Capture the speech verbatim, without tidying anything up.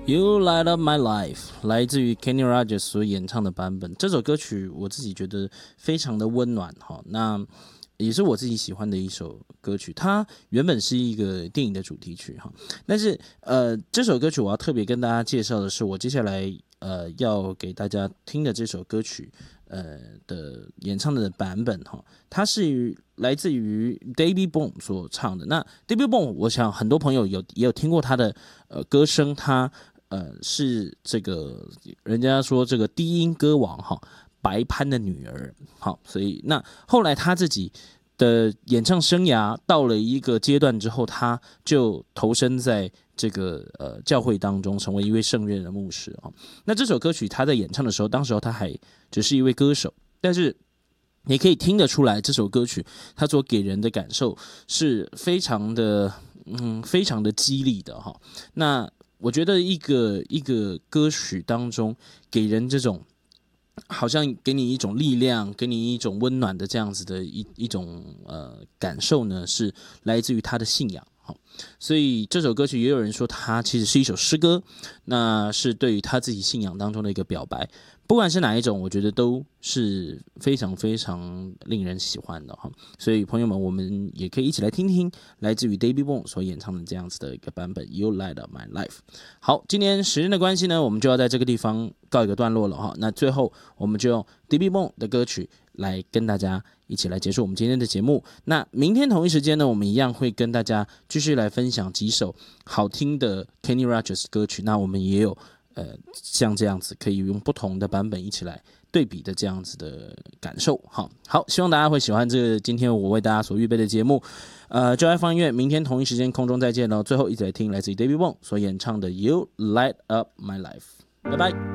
You Light Up My Life 来自于 Kenny Rogers 所演唱的版本。这首歌曲我自己觉得非常的温暖哈，那也是我自己喜欢的一首歌曲。它原本是一个电影的主题曲哈，但是呃这首歌曲我要特别跟大家介绍的是，我接下来呃要给大家听的这首歌曲呃的演唱的版本哈，它是来自于 David Bowie 所唱的。那 David Bowie 我想很多朋友有也有听过他的呃歌声，他呃是这个人家说这个低音歌王哈，白潘的女儿。好，所以那后来他自己的演唱生涯到了一个阶段之后，他就投身在这个呃教会当中，成为一位圣乐的牧师啊。那这首歌曲他在演唱的时候，当时候他还只是一位歌手，但是你可以听得出来，这首歌曲它所给人的感受是非常的嗯非常的激励的哈。那我觉得一个一个歌曲当中给人这种好像给你一种力量，给你一种温暖的这样子的一一种呃感受呢，是来自于他的信仰。好，所以这首歌曲也有人说它其实是一首诗歌，那是对于他自己信仰当中的一个表白。不管是哪一种，我觉得都是非常非常令人喜欢的哈。所以朋友们，我们也可以一起来听听来自于 David Bowie 所演唱的这样子的一个版本 You Light Up My Life。好，今天时间的关系呢，我们就要在这个地方告一个段落了哈。那最后我们就用 David Bowie 的歌曲来跟大家一起来结束我们今天的节目。那明天同一时间呢，我们一样会跟大家继续来分享几首好听的 Kenny Rogers 歌曲。那我们也有呃像这样子可以用不同的版本一起来对比的这样子的感受。好，好，希望大家会喜欢这个今天我为大家所预备的节目。呃，就爱放音乐，明天同一时间空中再见喽。最后一起来听来自于 David Bowie 所演唱的 You Light Up My Life， 拜拜。